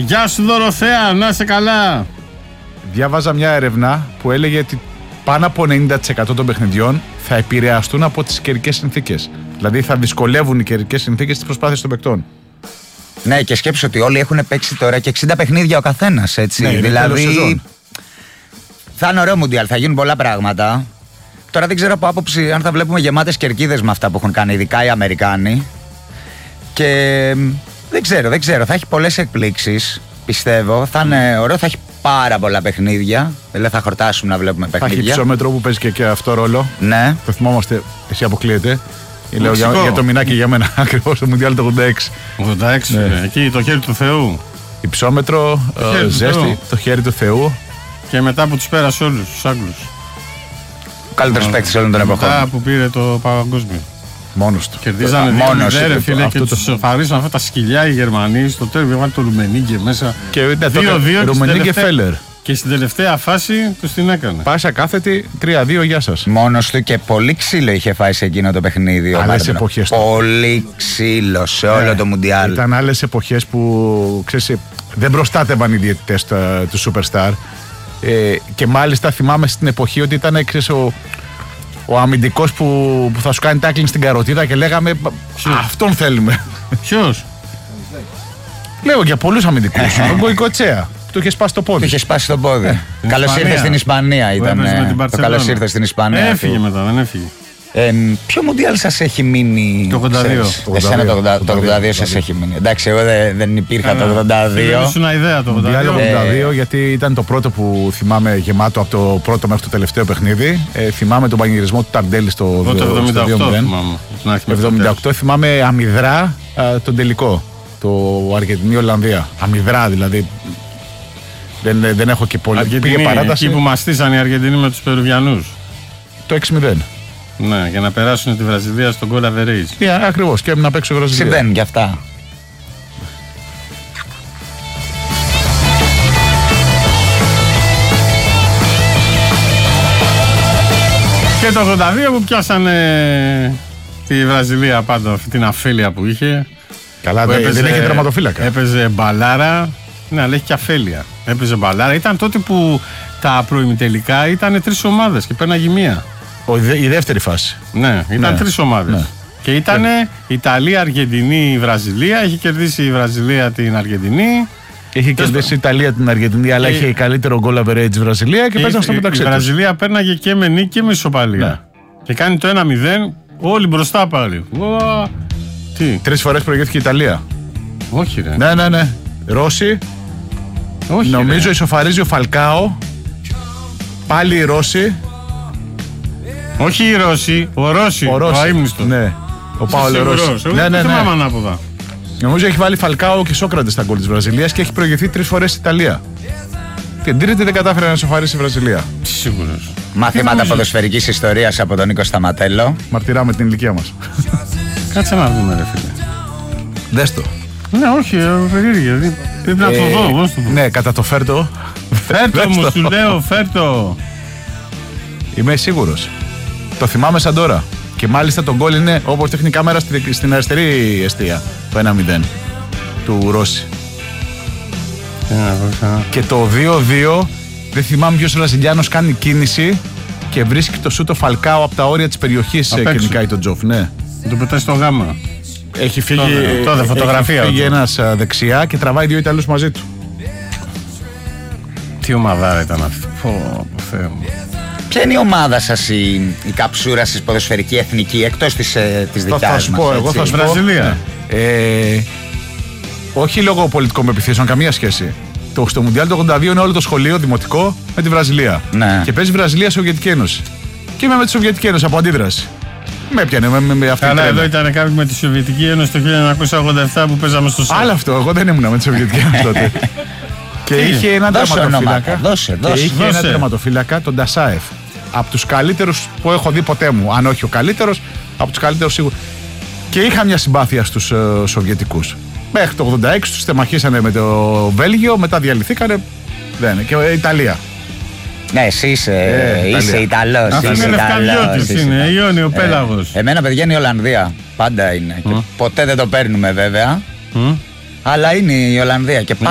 Γεια σου Δωροθέα, να είσαι καλά. Διάβαζα μια έρευνα που έλεγε ότι πάνω από 90% των παιχνιδιών θα επηρεαστούν από τις καιρικές συνθήκες. Δηλαδή θα δυσκολεύουν οι καιρικές συνθήκες τις προσπάθειες των παικτών. Ναι, και σκέψου ότι όλοι έχουν παίξει τώρα και 60 παιχνίδια ο καθένας, έτσι. Ναι, δηλαδή θα είναι ωραίο Μουντιάλ, θα γίνουν πολλά πράγματα. Τώρα δεν ξέρω από άποψη αν θα βλέπουμε γεμάτες κερκίδες με αυτά που έχουν κάνει, ειδικά οι Αμερικάνοι. Και δεν ξέρω, θα έχει πολλές εκπλήξεις, πιστεύω. Θα είναι ωραίο, θα έχει πάρα πολλά παιχνίδια. Δηλαδή θα χορτάσουμε να βλέπουμε παιχνίδια. Θα έχει ψωμέτρο που παίζει και αυτό ρόλο. Ναι. Το θυμόμαστε, εσύ αποκλείεται. Λέω για το μηνάκι για μένα, ακριβώς το Μουντιάλ το 86. 86, ναι. Εκεί το χέρι του Θεού. Υψόμετρο, ζέστη, το χέρι του Θεού. Και μετά που τους πέρασε όλους τους Άγγλους. Ο καλύτερος παίκτης όλων των εποχών. Μετά που πήρε το παγκόσμιο. Μόνος του. Κερδίζανε μόνος του, φίλε, και τους φαρίσαν αυτά τα σκυλιά οι Γερμανοί. Στο τέλος βάλει το Ρουμενίγκε μέσα. Και 2-2 Ρουμενίγκε Φέλερ. Και στην τελευταία φάση τους την έκανε. Πάσα κάθετη, 3-2, γεια σας. Μόνος του, και πολύ ξύλο είχε φάει σε εκείνο το παιχνίδι. Άλλες εποχές. Πολύ ξύλο σε όλο το Μουντιάλ. Ήταν άλλες εποχές που ξέρεις, δεν προστάτευαν οι διαιτητές του Superstar. Και μάλιστα θυμάμαι στην εποχή ότι ήταν ο αμυντικός που θα σου κάνει τάκλινγκ στην καροτίδα και λέγαμε αυτόν θέλουμε. Ποιος? Λέω για πολλούς αμυντικούς. Τον Γκοϊκοτσέα. Του είχε σπάσει το πόδι. Του είχε σπάσει το πόδι. Καλώς ήρθε στην Ισπανία ήταν. Το καλώς ήρθε στην Ισπανία. Έφυγε μετά, δεν έφυγε. Ποιο Μουντιάλ σας έχει μείνει? Το 82. Εσένα το 82 σας έχει μείνει. Εντάξει, εγώ δεν υπήρχα το 82. Ήσουν ιδέα το 82, γιατί ήταν το πρώτο που θυμάμαι γεμάτο από το πρώτο μέχρι το τελευταίο παιχνίδι. Θυμάμαι τον πανηγυρισμό του Ταρντέλη στο 78. Θυμάμαι αμυδρά τον τελικό. Το Αργεντινή-Ολλανδία. Αμυδρά δηλαδή. Δεν έχω και πολύ. Πήγε παράταση. Εκεί που μαστίσαν οι Αργεντινοί με τους Περουβιανούς. Το 6-0. Ναι, για να περάσουν τη Βραζιλία στον goal average. Ακριβώς, και να παίξω Βραζιλία. Συμβαίνουν κι αυτά. Και το 82 που πιάσανε τη Βραζιλία πάντα, αυτή την αφέλεια που είχε. Καλά, δεν είχε τερματοφύλακα. Έπαιζε μπαλάρα. Ναι, αλλά έχει και αφέλεια. Έπαιζε μπαλάρα. Ήταν τότε που τα προημιτελικά ήταν 3 ομάδες και πέρναγε μία. Η δεύτερη φάση. Ναι, ήταν 3 ομάδες. Ναι. Και ήταν Ιταλία, Αργεντινή, Βραζιλία. Έχει κερδίσει η Βραζιλία την Αργεντινή. Είχε κερδίσει η Ιταλία την Αργεντινή, αλλά είχε καλύτερο goal average Βραζιλία και παίζαν στο μεταξύ. Η Βραζιλία πέρναγε και με νίκη και με ισοπαλία. Ναι. Και κάνει το 1-0, όλοι μπροστά πάλι. Τι? 3 φορές προηγήθηκε η Ιταλία. Όχι, ρε. Ναι. Ρώση. Όχι, νομίζω ισοφαρίζει ο Φαλκάο. Πάλι η Ρώση. Όχι η Ρώση, ο Ρώση. Ο αείμνηστος. Ναι. Ο Πάολο Ρώση. Ναι. Θυμάμαι ανάποδα. Νομίζω έχει βάλει Φαλκάο και Σόκρατες στα γκολ της Βραζιλίας και έχει προηγηθεί 3 φορές η Ιταλία. Την τρίτη δεν κατάφερε να ισοφαρίσει η Βραζιλία. Σίγουρος. Μαθήματα ποδοσφαιρικής ιστορίας από τον Νίκο Σταματέλο. Μαρτυράμε την ηλικία μας. Κάτσε να δούμε, ρε φίλε. Δες το. Ναι, όχι, περίεργη. Πρέπει να το δω. Ναι, κατά το φέρτο. Φέρτο μου, σου λέω, φέρτο. Είμαι σίγουρος. Το θυμάμαι σαν τώρα. Και μάλιστα το γκολ είναι όπως τέχνη κάμερα στην αριστερή εστία. Το 1-0 του Ρώση. Και το 2-2 δεν θυμάμαι ποιος Βραζιλιάνος κάνει κίνηση και βρίσκει το σούτο Φαλκάο από τα όρια της περιοχής και νικάει τον Τζοφ. Ναι. Το πετάει στο γάμα. Έχει φύγει ένας δεξιά και τραβάει 2 Ιταλούς μαζί του. Τι ομαδάρα ήταν αυτή. Θεέ μου. Ποια είναι η ομάδα σας, η καψούρα σας ποδοσφαιρική εθνική, εκτός της δικιάς μας? Θα σου πω, εγώ θα σου πω. Βραζιλία. Όχι λόγω πολιτικών επιθέσεων, καμία σχέση. Στο Μουντιάλ το 82 είναι όλο το σχολείο δημοτικό με τη Βραζιλία. Ναι. Και παίζει Βραζιλία-Σοβιετική Ένωση. Και είμαι με τη Σοβιετική Ένωση από αντίδραση. Με πιανε με αυτή. Καλά, εδώ ήταν κάποιο με τη Σοβιετική Ένωση το 1987 που παίζαμε στο ΣΕΦ. Άλλο αυτό, εγώ δεν ήμουν με τη Σοβιετική Ένωση τότε. Και είχε έναν τερματοφύλακα. Είχε έναν τερματοφύλακα, τον Ντασάεφ. Από τους καλύτερους που έχω δει ποτέ μου. Αν όχι ο καλύτερος, από τους καλύτερους σίγουρα. Και είχα μια συμπάθεια στους Σοβιετικούς. Μέχρι το 86 τους τεμαχίσανε με το Βέλγιο, μετά διαλυθήκανε. Δεν, και Ιταλία. Ναι, εσύ είσαι Ιταλός. Αυτό είναι Λευκαδιώτης, είναι Ιόνιο Πέλαγος. Εμένα, παιδιά, είναι η Ολλανδία. Πάντα είναι. Και ποτέ δεν το παίρνουμε βέβαια. Αλλά είναι η Ολλανδία. Και